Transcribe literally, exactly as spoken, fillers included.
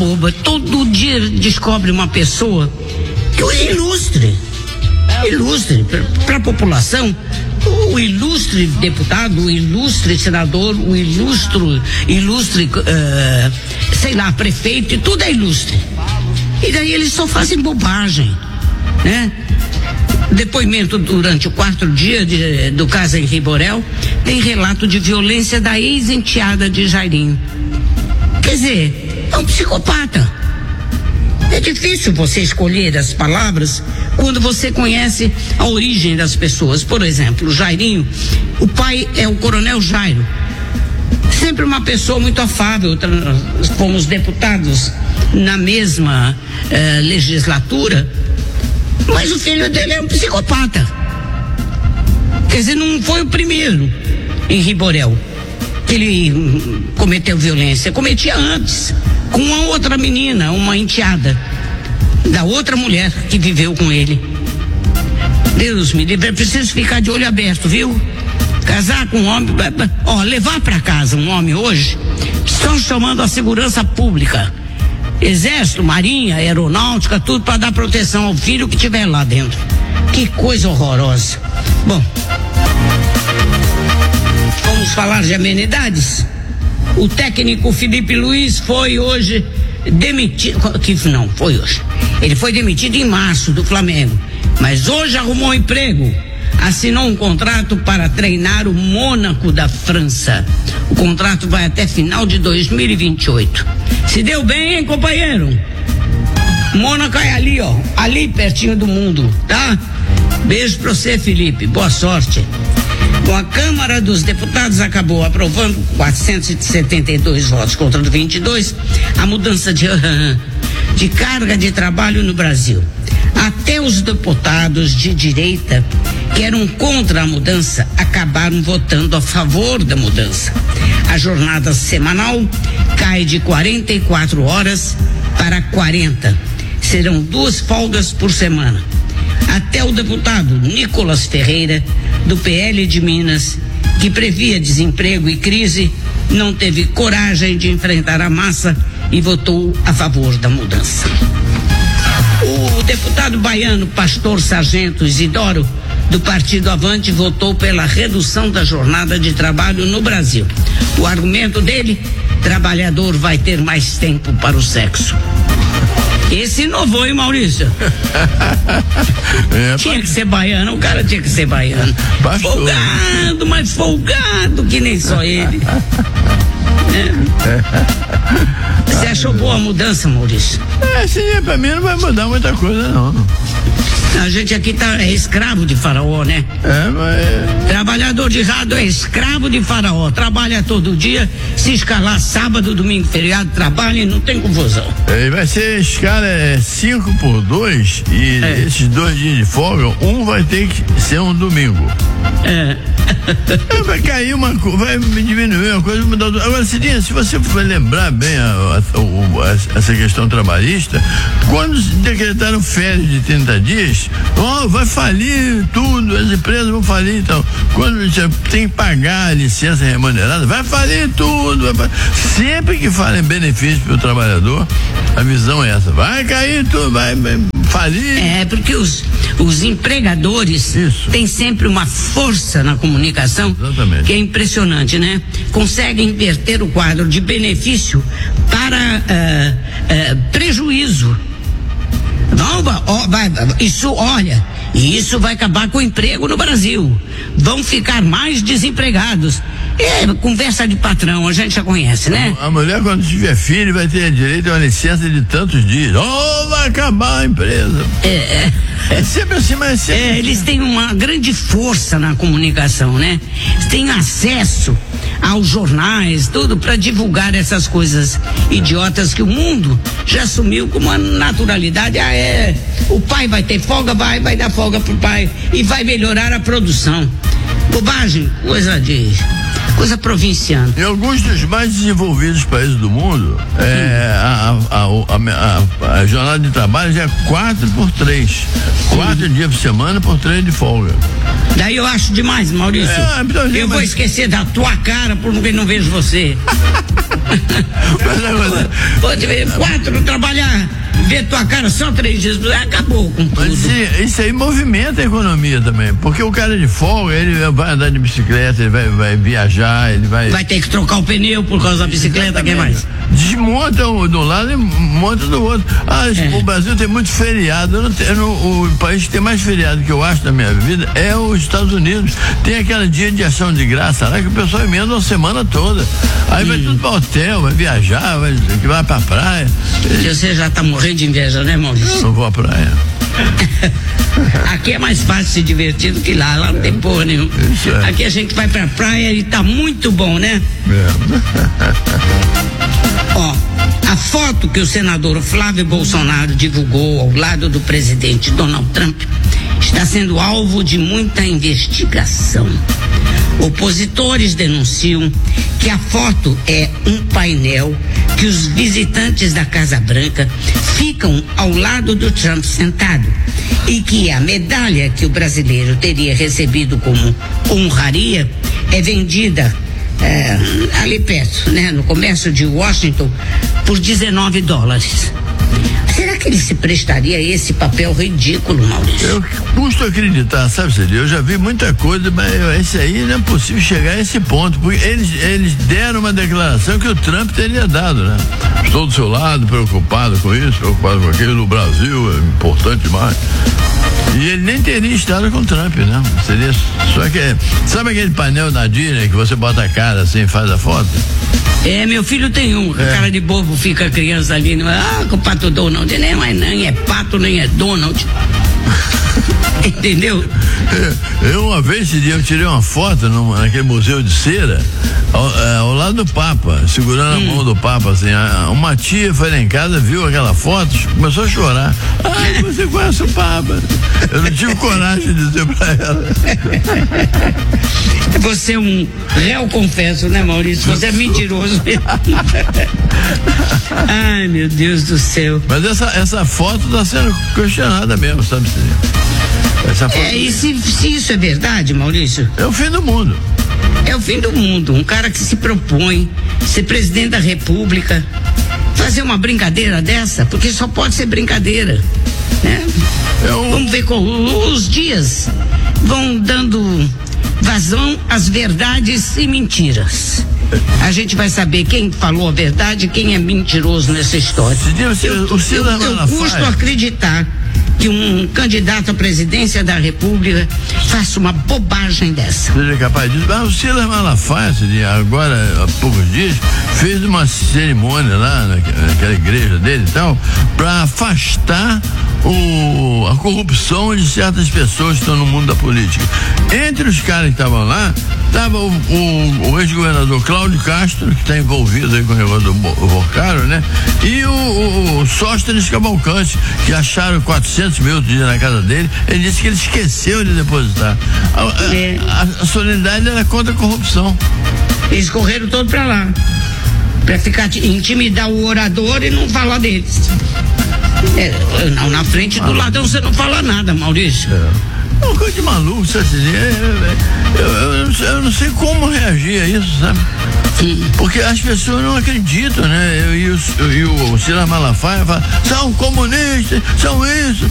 boba. Todo dia descobre uma pessoa que o ilustre. Ilustre para a população. O ilustre deputado, o ilustre senador, o ilustre, ilustre, uh, sei lá, prefeito, tudo é ilustre. E daí eles só fazem bobagem, né? Depoimento durante o quarto dia de, do caso Henri Borel, tem relato de violência da ex-enteada de Jairinho. Quer dizer, é um psicopata. É difícil você escolher as palavras quando você conhece a origem das pessoas. Por exemplo, o Jairinho, o pai é o Coronel Jairo. Sempre uma pessoa muito afável. Fomos deputados na mesma eh, legislatura, mas o filho dele é um psicopata. Quer dizer, não foi o primeiro, Henri Borel, que ele hum, cometeu violência. Cometia antes, com uma outra menina, uma enteada da outra mulher que viveu com ele. Deus me livre, é preciso ficar de olho aberto, viu? Casar com um homem, ó, levar para casa um homem hoje, estão chamando a segurança pública, exército, marinha, aeronáutica, tudo para dar proteção ao filho que tiver lá dentro. Que coisa horrorosa. Bom, vamos falar de amenidades. O técnico Felipe Luiz foi hoje demitido, que não, foi hoje. Ele foi demitido em março do Flamengo, mas hoje arrumou um emprego. Assinou um contrato para treinar o Mônaco da França. O contrato vai até final de dois mil e vinte e oito. Se deu bem, hein, companheiro? Mônaco é ali, ó, ali pertinho do mundo, tá? Beijo pra você, Felipe, boa sorte. Bom, a Câmara dos Deputados acabou aprovando quatrocentos e setenta e dois votos contra vinte e dois a mudança de, de carga de trabalho no Brasil. Até os deputados de direita que eram contra a mudança acabaram votando a favor da mudança. A jornada semanal cai de quarenta e quatro horas para quarenta. Serão duas folgas por semana. Até o deputado Nicolas Ferreira, do P L de Minas, que previa desemprego e crise, não teve coragem de enfrentar a massa e votou a favor da mudança. O deputado baiano Pastor Sargento Isidoro, do Partido Avante, votou pela redução da jornada de trabalho no Brasil. O argumento dele: trabalhador vai ter mais tempo para o sexo. Esse inovou, hein, Maurício? É, tinha que ser baiano, o cara tinha que ser baiano. Pastor. Folgado, mas folgado que nem só ele. É. Você achou boa a mudança, Maurício? É, sim, pra mim não vai mudar muita coisa, não. A gente aqui tá, é escravo de faraó, né? É, mas... Trabalhador de rádio é escravo de faraó. Trabalha todo dia, se escalar sábado, domingo, feriado, trabalha e não tem confusão. É, vai ser escala é cinco por dois e é. Esses dois dias de folga, um vai ter que ser um domingo. É. É, vai cair uma coisa, vai diminuir uma coisa, mudar. Agora, Cidinha, se você for lembrar bem a, a, a, essa questão trabalhista, quando decretaram férias de trinta dias, oh, vai falir tudo, as empresas vão falir, então, quando já tem que pagar a licença remunerada, vai falir tudo, vai falir. Sempre que fala em benefício para o trabalhador, a visão é essa, vai cair tudo, vai, vai falir. É, porque os, os empregadores Isso. têm sempre uma força na comunicação. Exatamente. Que é impressionante, né? Conseguem inverter o quadro de benefício para uh, uh, prejuízo. Não, ó, vai, isso, olha, isso vai acabar com o emprego no Brasil. Vão ficar mais desempregados. É, conversa de patrão, a gente já conhece, né? A, a mulher, quando tiver filho, vai ter direito a uma licença de tantos dias. Oh, vai acabar a empresa. É, é. É sempre assim, mas é sempre é, assim. Eles têm uma grande força na comunicação, né? Têm acesso aos jornais, tudo para divulgar essas coisas idiotas que o mundo já assumiu como uma naturalidade. Ah, é, o pai vai ter folga, vai, vai dar folga pro pai e vai melhorar a produção. Bobagem, coisa de... coisa provinciana. Em alguns dos mais desenvolvidos países do mundo, é, a, a, a, a, a jornada de trabalho já é quatro por três. Quatro uhum. dias por semana por três de folga. Daí eu acho demais, Maurício. É, então, eu mas... vou esquecer da tua cara porque não vejo você. Pode ver, quatro, trabalhar, ver tua cara só três dias, acabou com tudo. Mas isso, isso aí movimenta a economia também, porque o cara de folga, ele vai andar de bicicleta, ele vai, vai viajar, ele vai... Vai ter que trocar o pneu por causa da bicicleta, quem mais? Desmonta um do lado e monta do outro. Ah, é. O Brasil tem muito feriado, eu não tenho, eu não, o país que tem mais feriado que eu acho na minha vida é os Estados Unidos. Tem aquele dia de ação de graça lá que o pessoal emenda uma semana toda. Aí hum. vai tudo para hotel, vai viajar, vai, vai pra praia. Você já tá morrendo de inveja, né, Maurício? Eu não vou à praia. Aqui é mais fácil se divertir do que lá, lá não tem porra nenhuma. É. Aqui a gente vai pra praia e tá muito bom, né? É. Ó, a foto que o senador Flávio Bolsonaro divulgou ao lado do presidente Donald Trump está sendo alvo de muita investigação. Opositores denunciam que a foto é um painel que os visitantes da Casa Branca ficam ao lado do Trump sentado e que a medalha que o brasileiro teria recebido como honraria é vendida é, ali perto, né, no comércio de Washington por dezenove dólares. Será que ele se prestaria a esse papel ridículo, Maurício? Eu custo acreditar, sabe, Cid? Eu já vi muita coisa, mas esse aí não é possível chegar a esse ponto, porque eles, eles deram uma declaração que o Trump teria dado, né? Estou do seu lado, preocupado com isso, preocupado com aquilo, o Brasil é importante demais. E ele nem teria estado com o Trump, né? Seria só que, sabe aquele painel da Disney que você bota a cara assim e faz a foto? É, meu filho tem um, é. Cara de bobo, fica a criança ali, não é, ah, com o Pato Donald, nem, mas nem é Pato, nem é Donald. Entendeu? É, eu uma vez eu tirei uma foto no, naquele museu de cera ao, é, ao lado do Papa, segurando hum. a mão do Papa, assim, a, uma tia foi lá em casa, viu aquela foto, começou a chorar. Ai, você conhece o Papa? Eu não tive coragem de dizer pra ela. Você é um réu, confesso, né, Maurício? Você é mentiroso mesmo. Ai, meu Deus do céu. Mas essa, essa foto tá sendo questionada mesmo, sabe? Essa foto... É, e se, se isso é verdade, Maurício? É o fim do mundo. É o fim do mundo. Um cara que se propõe ser presidente da República, fazer uma brincadeira dessa, porque só pode ser brincadeira, né? Eu... Vamos ver como os dias vão dando vazão às verdades e mentiras. A gente vai saber quem falou a verdade e quem é mentiroso nessa história. Eu, eu, eu, eu custo acreditar que um candidato à presidência da República faça uma bobagem dessa. Seja capaz disso. Mas o Silas Malafaia, agora há poucos dias, fez uma cerimônia lá naquela igreja dele e tal, para afastar o, a corrupção de certas pessoas que estão no mundo da política. Entre os caras que estavam lá, estava o, o, o ex-governador Cláudio Castro, que está envolvido aí com o negócio do Bocaro, né? E o, o, o Sóstenes Cavalcante, que acharam quatrocentos mil dias na casa dele. Ele disse que ele esqueceu de depositar. A, é. a, a solenidade era contra a corrupção. Eles correram todo pra lá, pra ficar intimidar o orador e não falar deles. É, não, na frente do ladrão você não fala nada, Maurício. É uma coisa de maluco, sabe? Eu, eu, eu, eu não sei como reagir a isso, sabe? Sim. Porque as pessoas não acreditam, né? Eu, e o, e o Silas Malafaia falam, são comunistas, são isso.